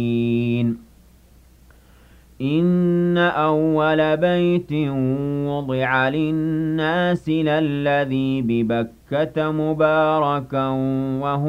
إِنَّ أَوَّلَ بَيْتٍ وُضِعَ لِلنَّاسِ لَلَّذِي بِبَكَّةَ مُبَارَكًا